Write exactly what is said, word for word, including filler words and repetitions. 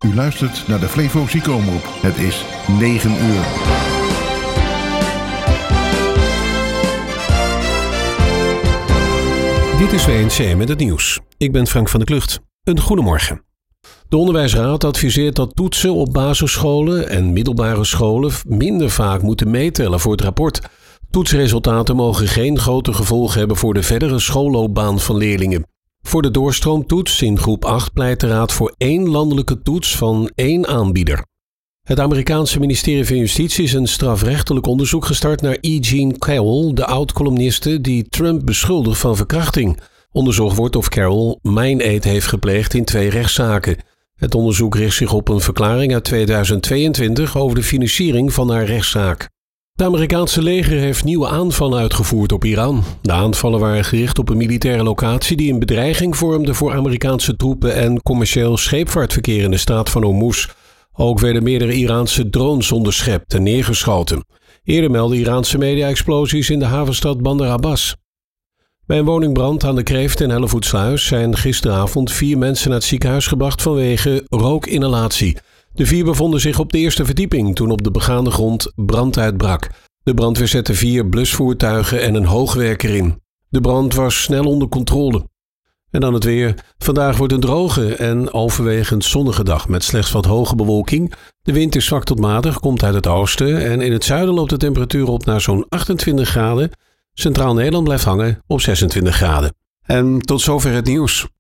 U luistert naar de Flevo Ziekomroep. Het is negen uur. Dit is W N C met het nieuws. Ik ben Frank van der Klucht. Een goedemorgen. De Onderwijsraad adviseert dat toetsen op basisscholen en middelbare scholen minder vaak moeten meetellen voor het rapport. Toetsresultaten mogen geen grote gevolgen hebben voor de verdere schoolloopbaan van leerlingen. Voor de doorstroomtoets in groep acht pleit de Raad voor één landelijke toets van één aanbieder. Het Amerikaanse ministerie van Justitie is een strafrechtelijk onderzoek gestart naar E. Jean Carroll, de oud-columniste die Trump beschuldigt van verkrachting. Onderzocht wordt of Carroll mijn-eed heeft gepleegd in twee rechtszaken. Het onderzoek richt zich op een verklaring uit tweeduizend tweeëntwintig over de financiering van haar rechtszaak. Het Amerikaanse leger heeft nieuwe aanvallen uitgevoerd op Iran. De aanvallen waren gericht op een militaire locatie die een bedreiging vormde voor Amerikaanse troepen en commercieel scheepvaartverkeer in de straat van Hormuz. Ook werden meerdere Iraanse drones onderschept en neergeschoten. Eerder meldden Iraanse media explosies in de havenstad Bandar Abbas. Bij een woningbrand aan de Kreeft en Hellevoetsluis zijn gisteravond vier mensen naar het ziekenhuis gebracht vanwege rookinhalatie. De vier bevonden zich op de eerste verdieping toen op de begaande grond brand uitbrak. De brandweer zette vier blusvoertuigen en een hoogwerker in. De brand was snel onder controle. En dan het weer. Vandaag wordt een droge en overwegend zonnige dag met slechts wat hoge bewolking. De wind is zwak tot matig, komt uit het oosten en in het zuiden loopt de temperatuur op naar zo'n achtentwintig graden. Centraal Nederland blijft hangen op zesentwintig graden. En tot zover het nieuws.